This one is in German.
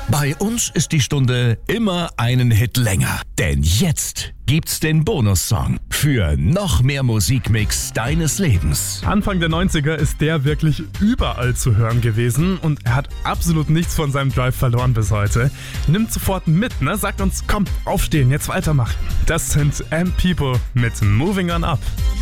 Bei uns ist die Stunde immer einen Hit länger. Denn jetzt gibt's den Bonussong für noch mehr Musikmix deines Lebens. Anfang der 90er ist der wirklich überall zu hören gewesen und er hat absolut nichts von seinem Drive verloren bis heute. Nimmt sofort mit, ne? Sagt uns, komm, aufstehen, jetzt weitermachen. Das sind M-People mit Moving On Up.